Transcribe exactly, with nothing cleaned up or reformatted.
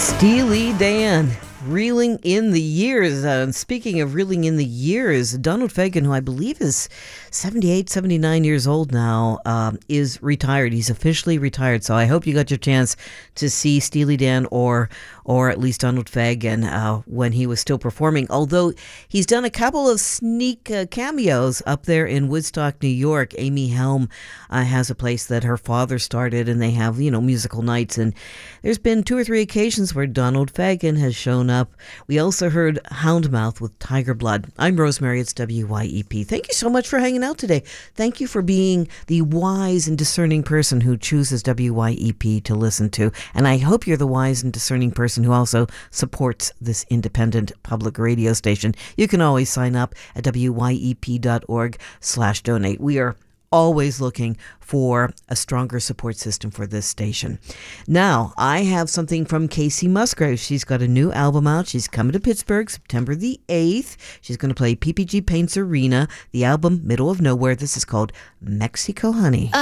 Steely Dan, reeling in the years. Uh, and speaking of reeling in the years, Donald Fagen, who I believe is seventy-eight, seventy-nine years old now, um, is retired. He's officially retired. So I hope you got your chance to see Steely Dan or or at least Donald Fagen uh, when he was still performing. Although he's done a couple of sneak uh, cameos up there in Woodstock, New York. Amy Helm uh, has a place that her father started, and they have, you know, musical nights. And there's been two or three occasions where Donald Fagen has shown up. We also heard Houndmouth with Tiger Blood. I'm Rosemary. It's W Y E P. Thank you so much for hanging out today. Thank you for being the wise and discerning person who chooses W Y E P to listen to. And I hope you're the wise and discerning person who also supports this independent public radio station. You can always sign up at W Y E P dot org slash donate. We are always looking for a stronger support system for this station. Now, I have something from Kacey Musgrave. She's got a new album out. She's coming to Pittsburgh September the eighth. She's going to play P P G Paints Arena. The album, Middle of Nowhere. This is called Mexico Honey.